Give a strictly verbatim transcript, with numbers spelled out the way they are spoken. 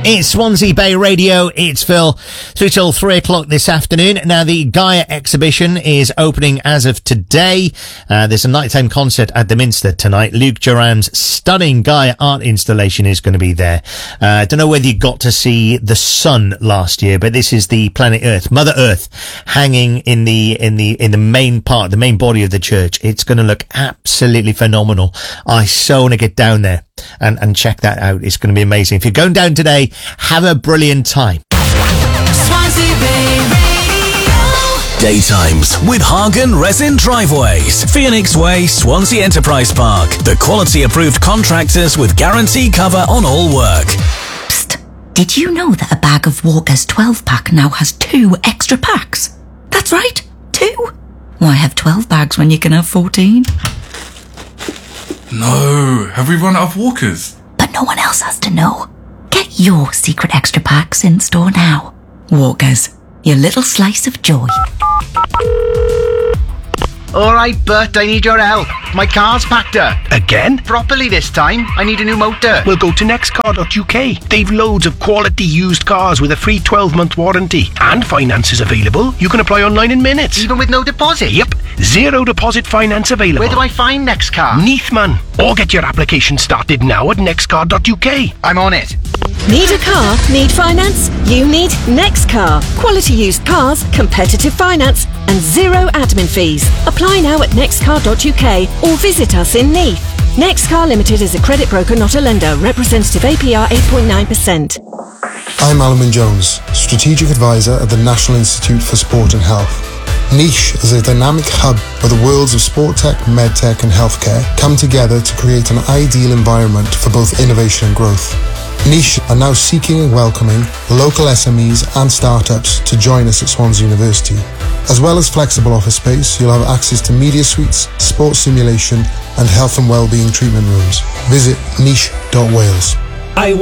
It's Swansea Bay Radio. It's Phil. Through till three o'clock this afternoon. Now, the Gaia exhibition is opening as of today. Uh, there's a nighttime concert at the Minster tonight. Luke Duran's stunning Gaia art installation is going to be there. I uh, don't know whether you got to see the sun last year, but this is the planet Earth, Mother Earth, hanging in the in the in the main part, the main body of the church. It's going to look absolutely phenomenal. I so want to get down there and and check that out. It's going to be amazing. If you're going down today, have a brilliant time. Swansea Bay Radio. Daytimes with Hagen Resin Driveways, Phoenix Way, Swansea Enterprise Park. The quality approved contractors with guarantee cover on all work. Psst. Did you know that a bag of Walker's twelve pack now has two extra packs? That's right, two. Why have twelve bags when you can have fourteen? No, have we run out of Walkers? But no one else has to know. Get your secret extra packs in store now. Walkers, your little slice of joy. Alright, Bert, I need your help. My car's packed up. Again? Properly this time. I need a new motor. We'll go to nextcar dot U K. They've loads of quality used cars with a free twelve month warranty. And finance is available. You can apply online in minutes. Even with no deposit? Yep. Zero deposit finance available. Where do I find Nextcar? Neathman. Or get your application started now at nextcar dot U K. I'm on it. Need a car? Need finance? You need Nextcar. Quality used cars, competitive finance, and zero admin fees. Apply now at nextcar dot U K or visit us in Neath. Nextcar Limited is a credit broker, not a lender. Representative A P R eight point nine percent. I'm Alan Jones, Strategic Advisor at the National Institute for Sport and Health. Niche is a dynamic hub where the worlds of sport tech, med tech and healthcare come together to create an ideal environment for both innovation and growth. Niche are now seeking and welcoming local S M Es and startups to join us at Swansea University. As well as flexible office space, you'll have access to media suites, sports simulation and health and wellbeing treatment rooms. Visit niche dot wales.